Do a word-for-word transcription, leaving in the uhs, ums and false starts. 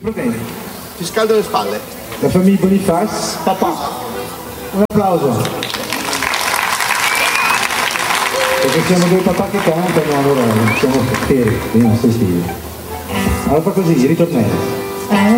Va bene. Ti scaldo le spalle. La famiglia Boniface. Papà. Un applauso. Perché siamo due papà che cantano, allora siamo fieri dei nostri figli. Allora fa così, ritornello.